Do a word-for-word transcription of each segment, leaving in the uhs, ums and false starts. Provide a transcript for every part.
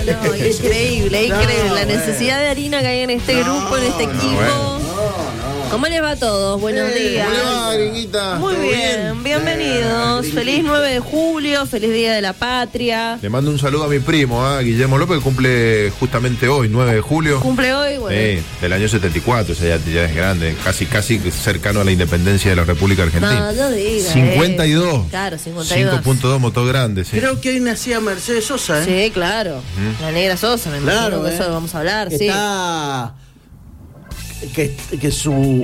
no, increíble, No, increíble. La bueno. necesidad de harina que hay en este No, grupo, en este no, equipo. bueno. ¿Cómo les va a todos? Buenos Eh, días. ¿Cómo le va, gringuita? Muy ¿Todo bien, bienvenidos. Eh, Feliz nueve de julio, feliz Día de la Patria. Le mando un saludo a mi primo, ¿eh? Guillermo López, que cumple justamente hoy, nueve de julio. Cumple hoy, bueno. Sí, del año setenta y cuatro, o sea, ya, ya es grande, casi casi cercano a la independencia de la República Argentina. No, no diga. cincuenta y dos. eh. Claro, cincuenta y dos. cinco punto dos, motor grande, sí. Creo que hoy nacía Mercedes Sosa, ¿eh? Sí, claro. La negra Sosa, me imagino Claro, que eh. eso vamos a hablar, Que sí. Está. Que, que su.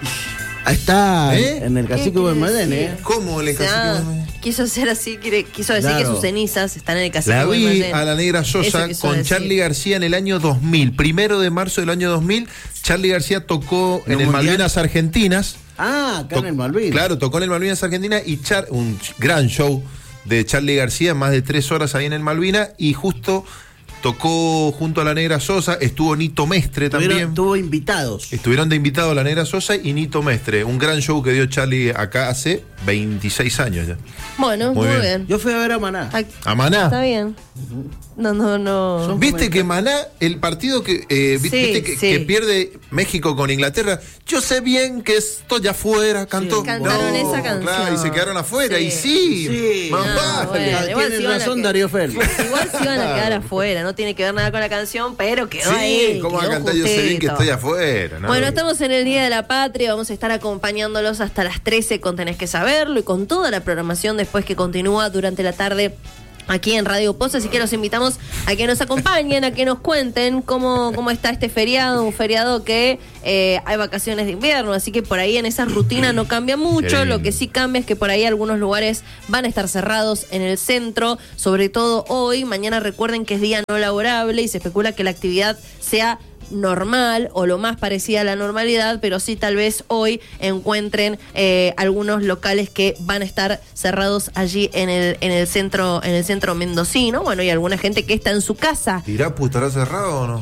Está ¿Eh? en el cacique ¿Qué quiere Guaymallén, decir? ¿eh? ¿Cómo le O sea, quiso hacer así, quiere- quiso decir Claro. que sus cenizas están en el cacique La vi Guaymallén. a la negra Eso Sosa quiso con decir. Charly García en el año dos mil. Primero de marzo del año dos mil, Charly García tocó en ¿No el mundial? Malvinas Argentinas. Ah, acá en To- el Malvin. Claro, tocó en el Malvinas Argentina y Char un gran show de Charly García, más de tres horas ahí en el Malvinas, y justo tocó junto a la negra Sosa, estuvo Nito Mestre también. Tuvieron- Tuvo invitados. Estuvieron de invitado la negra Sosa y Nito Mestre, un gran show que dio Charly acá hace veintiséis años ya. Bueno, Muy muy, bien. bien. Yo fui a ver a Maná. Ay, A Maná. Está bien. No, no, no. Son- ¿Viste que Maná, el partido que, eh, vi- Sí, viste que, sí. que pierde México con Inglaterra? Yo sé bien que estoy afuera, cantó. Sí. Cantaron No, esa canción. Claro, y se quedaron afuera. Sí. Y sí, Sí. más No, vale. bueno. Ah, igual Tienes si van a razón, que- Darío Félix. Igual se iban a quedar afuera, no tiene que ver nada con la canción, pero quedó Sí, ahí. ¿cómo va a quedó cantar? Yo sé bien que justito. estoy afuera. ¿no? Bueno, estamos en el Día de la Patria, vamos a estar acompañándolos hasta las trece con Tenés que Saberlo y con toda la programación después que continúa durante la tarde aquí en Radio Post, así que los invitamos a que nos acompañen, a que nos cuenten cómo, cómo está este feriado, un feriado que eh, hay vacaciones de invierno, así que por ahí en esa rutina no cambia mucho, Qué lo lindo. que sí cambia es que por ahí algunos lugares van a estar cerrados en el centro, sobre todo hoy, mañana recuerden que es día no laborable y se especula que la actividad sea normal o lo más parecida a la normalidad, pero sí tal vez hoy encuentren eh, algunos locales que van a estar cerrados allí en el en el centro en el centro mendocino, bueno, y alguna gente que está en su casa. ¿Irapu estará cerrado o no?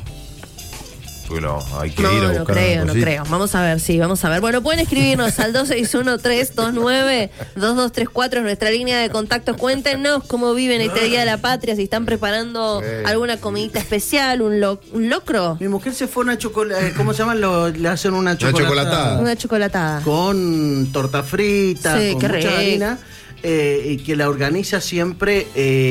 Pues no, hay que No, ir a no buscar creo, una no cosita. creo. Vamos a ver, sí, vamos a ver. Bueno, pueden escribirnos al dos seis uno, tres dos nueve, dos dos tres cuatro, es nuestra línea de contactos. Cuéntenos cómo viven este Día de la Patria, si están preparando Sí. alguna comidita especial, un, lo- un locro, Mi mujer se fue a una chocolate. ¿Cómo se llama? Lo- le hacen una chocolatada. chocolatada. una chocolatada. Con torta frita, Sí, con qué mucha rico. harina. eh, y que la organiza siempre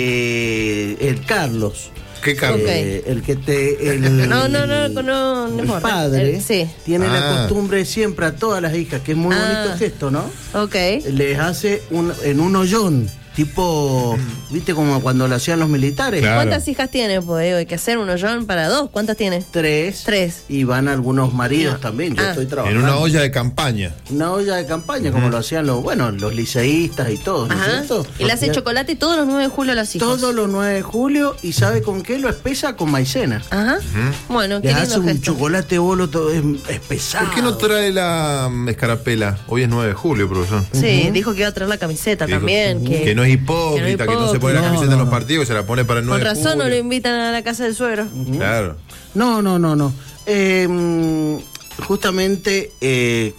eh, el Carlos. ¿Qué Carlos? Ok. Eh, el que te. El, No, no, no, no, no el importa. padre Eh, sí. tiene la Ah. costumbre siempre a todas las hijas, que es muy Ah. bonito gesto, ¿no? Ok. Les hace un, en un hoyón, tipo, ¿viste? Como cuando lo hacían los militares. Claro. ¿Cuántas hijas tiene? Pues digo, hay que hacer un hoyón para dos. ¿Cuántas tiene? Tres. Tres. Y van algunos maridos también. Yo Ah. estoy En trabajando. una olla de campaña. Una olla de campaña, como lo hacían los, bueno, los liceístas y todos, ¿no es Ajá. cierto? Y le hace Ya- chocolate todos los nueve de julio a los hijos. Todos los nueve de julio, y ¿sabe con qué? Lo espesa con maicena. Ajá. Bueno, qué Les hace lindo un gesto. chocolate bolo, todo es, es pesado. ¿Por qué no trae la mm, escarapela? Hoy es nueve de julio, profesor. Sí, dijo que iba a traer la camiseta Dijo también. Que, que no es hipócrita, que no, se pone la No, camiseta no, en los no. partidos, se la pone para el Con nueve de razón no lo julio. invitan a la casa del suegro. Claro. No, no, no, no. Eh, mm, justamente eh,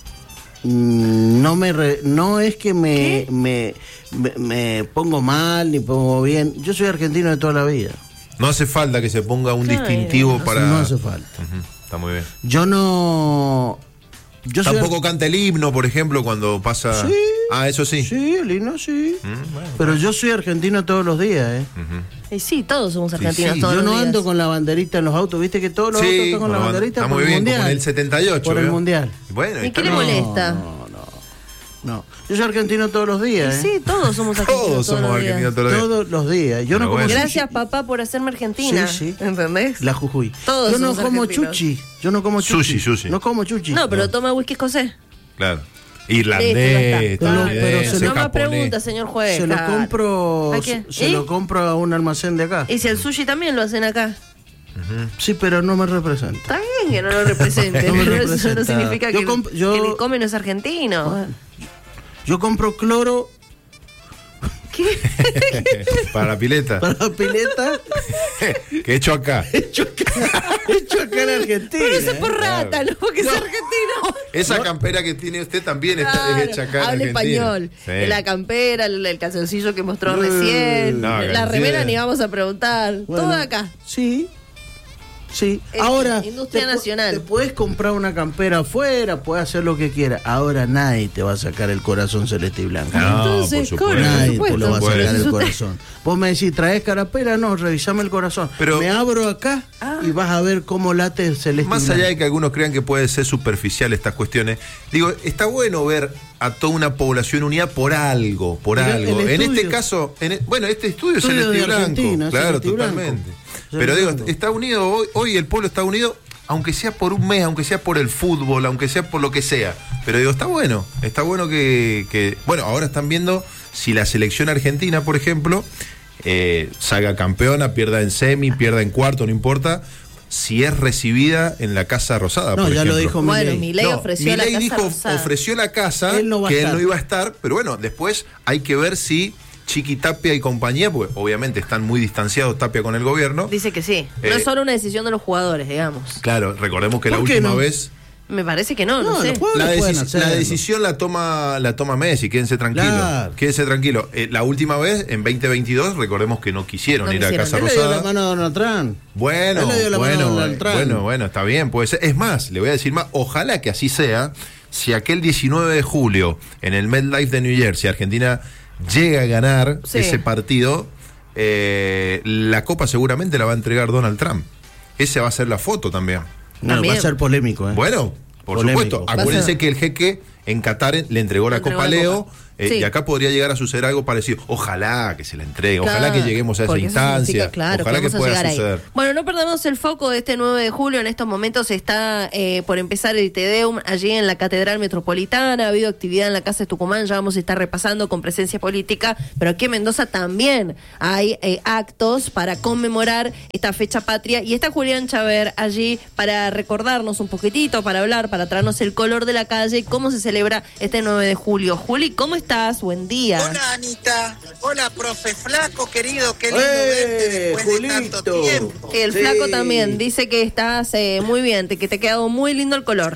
mm, no me re- no es que me, me, me, me pongo mal ni pongo bien. Yo soy argentino de toda la vida. No hace falta que se ponga un Claro, distintivo No, para. no hace falta. Ujú, está muy bien. Yo no. Yo soy Tampoco ar- canta el himno, por ejemplo, cuando pasa. Sí. Ah, eso sí. Sí, el himno sí. Mm, bueno. Pero yo soy argentino todos los días, ¿eh? Ujú. Y sí, todos somos argentinos sí, todos Yo los no días. ando con la banderita en los autos, viste que todos los autos Sí, están con la con la banderita banda- está por muy el bien, mundial. como en el setenta y ocho, Por el ¿veo? mundial. Bueno, ¿Y está qué le bien. molesta? No, no, no. Yo soy argentino todos los Y días, ¿eh? sí, todos somos argentinos Todos somos los días. argentinos todos los días. Todos los días. Yo no Pero como bueno. Gracias, sushi. papá, por hacerme argentina. Sí, sí. ¿Entendés? La Jujuy. Todos Yo no somos como argentinos. chuchi. Yo no como chuchi. Sushi, sushi. No como chuchi. No, pero toma whisky escocés. Claro. Listo, ya Irlandés, está. Pero- estadounidense, pero se lo- No más japonés. preguntas, señor juez. Se lo claro. compro. ¿A quién? Se ¿Y? lo compro a un almacén de acá. Y si el sushi también lo hacen acá. Sí, pero no me representa. Está bien que no lo represente, No me pero eso no representa. significa Yo que, comp- yo- que el come no es argentino. Yo compro cloro. ¿Qué Para la pileta. Para la pileta. Que he hecho acá. Hecho acá, hecho acá en Argentina. Pero eso es por ¿eh? rata, ¿no? Porque No. es argentino. Esa No. campera que tiene usted también está Claro, es hecha acá en habla Argentina. español. Sí. La campera, el, el calzoncillo que mostró No, recién. no, la calzoncillo. remera ni vamos a preguntar. Bueno, Todo acá. Sí. Sí. Es Ahora. industria te pu- nacional. Te puedes comprar una campera afuera, puedes hacer lo que quieras. Ahora nadie te va a sacar el corazón celeste y blanco. No, Entonces, por ¿cómo? supuesto. Nadie por te lo va a supuesto. sacar el Eso te- corazón. Vos me decís, ¿traes carapela? No, revisame el corazón. Pero- me abro acá Ah. y vas a ver cómo late el celeste Más y blanco. allá de que algunos crean que puede ser superficial estas cuestiones, digo, está bueno ver a toda una población unida por algo, por Pero algo. el En estudio- este caso, en e- bueno, este estudio es Estudio celeste y de blanco, Argentina, es claro, celeste y blanco. totalmente. Celeste Pero y digo, blanco. está unido hoy, hoy el pueblo está unido, aunque sea por un mes, aunque sea por el fútbol, aunque sea por lo que sea. Pero digo, está bueno, está bueno que, que bueno, ahora están viendo si la selección argentina, por ejemplo, eh, salga campeona, pierda en semi, pierda en cuarto, no importa, si es recibida en la Casa Rosada. No, por ya lo ejemplo. dijo Bueno, Milei. Milei No, ofreció la Milei casa dijo, rosada. ofreció la casa, Él no va a que estar. él no iba a estar, pero bueno, después hay que ver si Chiqui Tapia y compañía, porque obviamente están muy distanciados Tapia con el gobierno. Dice que sí. No Eh, es solo una decisión de los jugadores, digamos. Claro, recordemos que la ¿Por qué última no? vez Me parece que no, no, No, sé. los jugadores la, pueden deci- hacerlo. la decisión la toma la toma Messi, quédense tranquilos. Claro. Quédense tranquilos. Eh, la última vez, en veinte veintidós, recordemos que no quisieron No ir a quisieron. Casa Él le dio Rosada. la mano a Donald Trump. Bueno, Él le dio la mano a bueno, Donald Trump. bueno, bueno, está bien, puede ser. Es más, le voy a decir más, ojalá que así sea, si aquel diecinueve de julio en el MetLife de New Jersey, Argentina llega a ganar Sí. ese partido, eh, la copa seguramente la va a entregar Donald Trump. Esa va a ser la foto también. No, También. va a ser polémico, ¿eh? Bueno, por Polémico. supuesto. Va a Acuérdense ser- que el jeque en Qatar le entregó Le la entregó Copa la Leo. Copa. eh, Sí. Y acá podría llegar a suceder algo parecido. Ojalá que se la entregue, ojalá Claro, que lleguemos a esa porque eso instancia. significa, claro, ojalá que vamos a pueda llegar ahí. suceder. Bueno, no perdamos el foco de este nueve de julio. En estos momentos está eh, por empezar el Te Deum allí en la Catedral Metropolitana. Ha habido actividad en la Casa de Tucumán, ya vamos a estar repasando con presencia política. Pero aquí en Mendoza también hay eh, actos para conmemorar esta fecha patria. Y está Julián Chaver allí para recordarnos un poquitito, para hablar, para traernos el color de la calle y cómo se celebra este nueve de julio. Juli, ¿cómo estás? Buen día. Hola Anita, hola profe Flaco, querido, qué lindo ¡Eh, verte después de Julito! tanto tiempo. El Sí. flaco también dice que estás eh, muy bien, te- que te ha quedado muy lindo el color.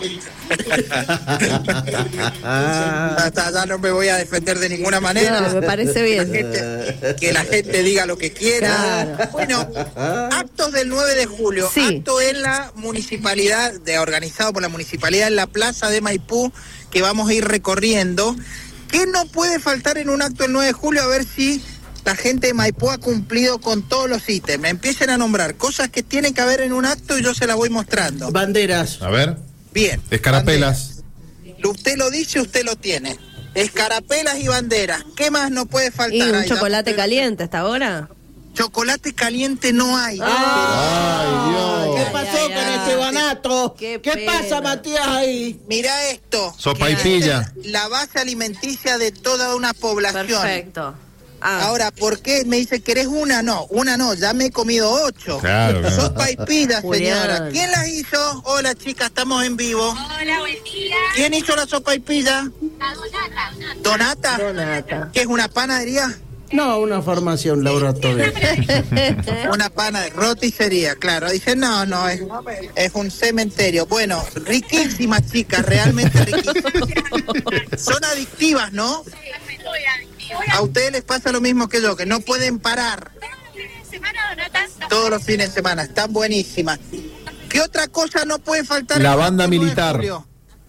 Hasta ya no me voy a defender de ninguna manera. Claro, me parece bien. La gente- que la gente diga lo que quiera. Claro. Bueno, actos del nueve de julio, Sí. acto en la municipalidad, de, organizado por la municipalidad en la plaza de Maipú, que vamos a ir recorriendo. ¿Qué no puede faltar en un acto del nueve de julio? A ver si la gente de Maipú ha cumplido con todos los ítems. Me empiecen a nombrar cosas que tienen que haber en un acto y yo se las voy mostrando. Banderas. A ver, Bien. escarapelas. Banderas. Usted lo dice, usted lo tiene. Escarapelas y banderas. ¿Qué más no puede faltar? Y un Ahí, chocolate dame- caliente hasta ahora. Chocolate caliente no hay. Ay, Dios. ¿Qué Ay, pasó ay, con ay. Estebanato? Qué ¿Qué, pena. pasa, Matías, ahí? Mira esto. Sopa y ¿Qué? pilla. La base alimenticia de toda una población. Perfecto. Ah, Ahora, ¿por qué me dice que eres una? No, una no, ya me he comido ocho. Claro, claro. Sopa y pilla, Julián. señora. ¿Quién las hizo? Hola, chicas, estamos en vivo. Hola, buen día. ¿Quién hizo la sopa y pilla? La Donata. ¿Donata? Donata. ¿Qué es una panadería? No, una farmacia, un laboratorio. Una pana de roticería, claro. Dice, no, no, es, es un cementerio. Bueno, riquísimas, chicas, realmente riquísimas. Son adictivas, ¿no? Muy adictivo. A ustedes les pasa lo mismo que yo, que no pueden parar Semana Donata. todos los fines de semana. Están buenísimas. ¿Qué otra cosa no puede faltar? La en el banda acto del nueve de militar. julio?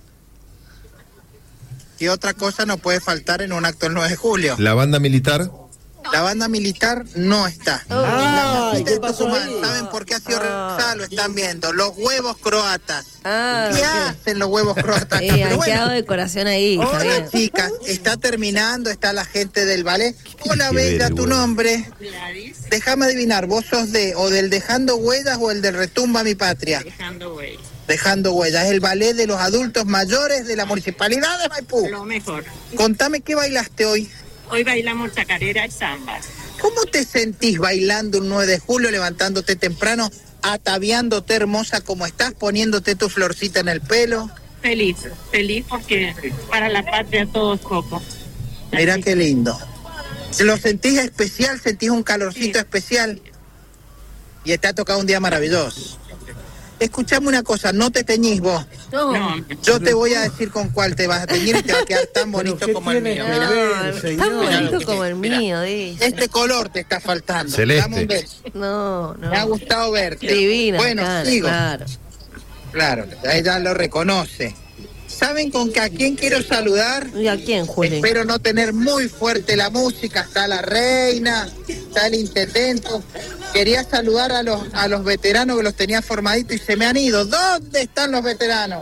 ¿Qué otra cosa no puede faltar en un acto del nueve de julio? La banda militar. La banda militar no está. Ay, Gente ¿qué de pasó Tucumán, ahí? ¿saben por qué ha sido Ah. revisado? Lo están viendo. Los huevos croatas. Ah, ¿Qué ok. hacen los huevos croatas? Sí, Pero han bueno, quedado decoración ahí, está hola bien. chicas, está terminando, está la gente del ballet. Hola que ver Bella, el tu huevo? nombre. Déjame adivinar, vos sos de o del Dejando Huellas o el del Retumba Mi Patria. Dejando güey. Dejando Huellas, es el ballet de los adultos mayores de la municipalidad de Maipú. Lo mejor. Contame qué bailaste hoy. Hoy bailamos chacarera y samba. ¿Cómo te sentís bailando un nueve de julio, levantándote temprano, ataviándote hermosa como estás, poniéndote tu florcita en el pelo? Feliz, feliz porque para la patria todo es poco. Mirá Así qué lindo. ¿Lo sentís especial? ¿Sentís un calorcito especial? Y te ha tocado un día maravilloso. Escuchame una cosa, no te teñís vos. No. No, Yo te voy a decir con cuál te vas a teñir y te va a quedar tan bonito ¿qué como el tiene mío. que Mirá. ver, No, señor? tan bonito Mirá. como el mío, dice. Este color te está faltando. Celeste. Dame un beso. No, no. Me ha gustado verte. Divina, Bueno, Cana, sigo. claro. Claro, ella lo reconoce. ¿Saben con que a quién quiero saludar? ¿Y a quién, Juli? Espero no tener muy fuerte la música. Está la reina, está el intendente. Quería saludar a los a los veteranos que los tenía formaditos y se me han ido. ¿Dónde están los veteranos?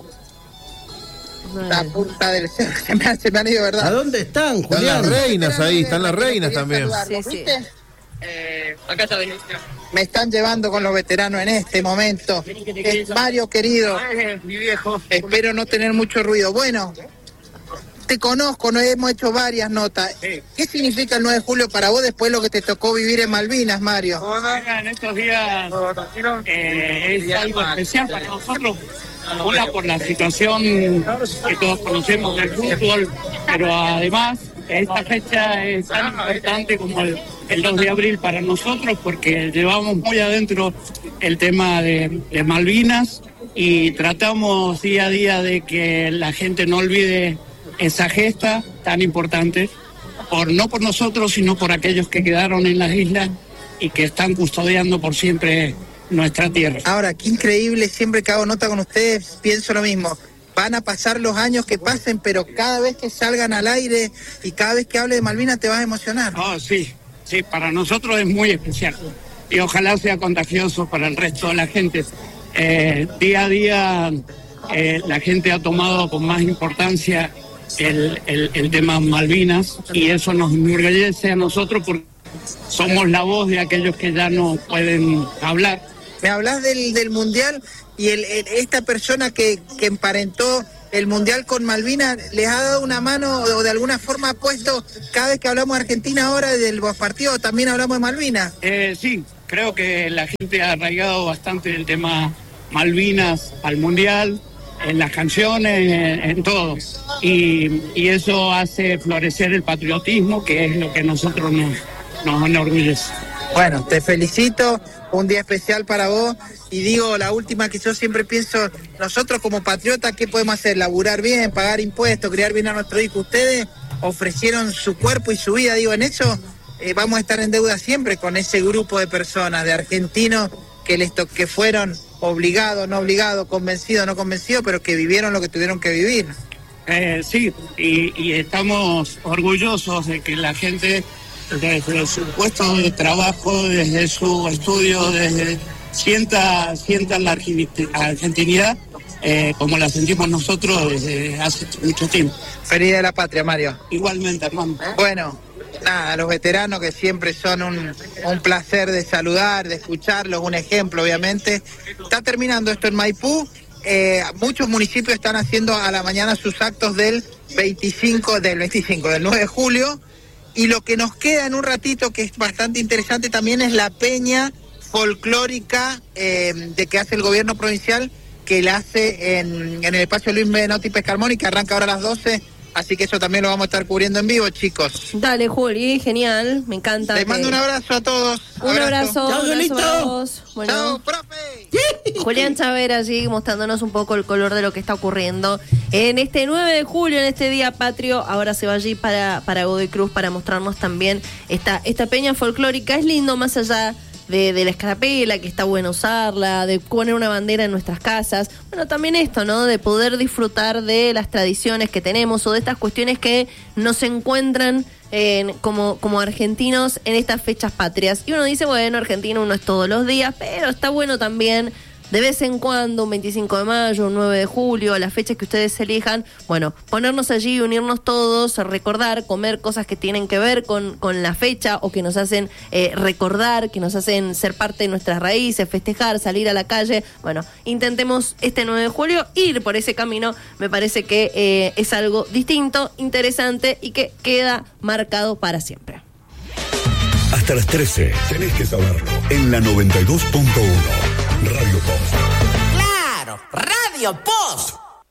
La punta del cerro. Se me, han- se me han ido, ¿A ¿verdad? dónde están, Están Julián? las reinas ahí, están las Quería reinas también. saludarlos, Sí, sí. ¿viste? eh, acá está Benicio. Me están llevando con los veteranos en este momento. Eh, Mario, querido, Eh, mi viejo. espero no tener mucho ruido. Bueno, te conozco, nos hemos hecho varias notas. Sí. ¿Qué significa el nueve de julio para vos después de lo que te tocó vivir en Malvinas, Mario? Mira, en estos días eh, es algo especial para nosotros. Una por la situación que todos conocemos del fútbol, pero además esta fecha es tan importante como el, el dos de abril para nosotros porque llevamos muy adentro el tema de, de Malvinas y tratamos día a día de que la gente no olvide esa gesta tan importante, por no por nosotros, sino por aquellos que quedaron en las islas y que están custodiando por siempre nuestra tierra. Ahora, qué increíble, siempre que hago nota con ustedes, pienso lo mismo. Van a pasar los años que pasen, pero cada vez que salgan al aire y cada vez que hable de Malvinas te vas a emocionar. Oh, sí, sí, para nosotros es muy especial y ojalá sea contagioso para el resto de la gente. Eh, día a día eh, la gente ha tomado con más importancia el, el, el tema Malvinas y eso nos enorgullece a nosotros porque somos la voz de aquellos que ya no pueden hablar. Me hablas del, del Mundial y el, el- esta persona que, que emparentó el Mundial con Malvinas, ¿les ha dado una mano o de alguna forma ha puesto, cada vez que hablamos de Argentina ahora del partido, también hablamos de Malvinas? Eh, sí, creo que la gente ha arraigado bastante el tema Malvinas al Mundial, en las canciones, en, en todo. Y, y eso hace florecer el patriotismo, que es lo que nosotros nos, nos enorgullece. Bueno, te felicito, un día especial para vos. Y digo, la última que yo siempre pienso, nosotros como patriotas, ¿qué podemos hacer? Laburar bien, pagar impuestos, criar bien a nuestro hijo. Ustedes ofrecieron su cuerpo y su vida, digo, en eso eh, vamos a estar en deuda siempre con ese grupo de personas, de argentinos que les to- que fueron obligados, no obligados, convencidos, no convencidos, pero que vivieron lo que tuvieron que vivir. Eh, sí, y, y estamos orgullosos de que la gente, desde su puesto de trabajo, desde su estudio, desde sienta, sienta la argenti- argentinidad eh, como la sentimos nosotros desde hace mucho tiempo. Feliz de la patria, Mario. Igualmente, hermano. Bueno, nada, los veteranos que siempre son un, un placer de saludar, de escucharlos, un ejemplo, obviamente. Está terminando esto en Maipú. Eh, muchos municipios están haciendo a la mañana sus actos del veinticinco, del veinticinco, del nueve de julio. Y lo que nos queda en un ratito, que es bastante interesante también, es la peña folclórica eh, de que hace el gobierno provincial, que la hace en, en el espacio Luis Menotti Pescarmón y que arranca ahora a las doce. Así que eso también lo vamos a estar cubriendo en vivo, chicos. Dale, Juli, genial, me encanta. Les que- mando un abrazo a todos. Un abrazo, Chao, un abrazo Joelito. para vos. Bueno, Chao, profe. Julián Chavera allí mostrándonos un poco el color de lo que está ocurriendo en este nueve de julio, en este día patrio. Ahora se va allí para, para Godoy Cruz para mostrarnos también esta, esta peña folclórica. Es lindo más allá de, de la escarapela, que está bueno usarla, de poner una bandera en nuestras casas. Bueno, también esto, ¿no? De poder disfrutar de las tradiciones que tenemos o de estas cuestiones que nos encuentran en- como, como argentinos en estas fechas patrias. Y uno dice, bueno, argentino uno es todos los días, pero está bueno también de vez en cuando, un veinticinco de mayo, un nueve de julio, las fechas que ustedes elijan, bueno, ponernos allí, unirnos todos, recordar, comer cosas que tienen que ver con, con la fecha o que nos hacen eh, recordar, que nos hacen ser parte de nuestras raíces, festejar, salir a la calle. Bueno, intentemos este nueve de julio ir por ese camino. Me parece que eh, es algo distinto, interesante y que queda marcado para siempre. Hasta las trece, tenés que saberlo. En la noventa y dos punto uno, Radio Post. Claro, Radio Post.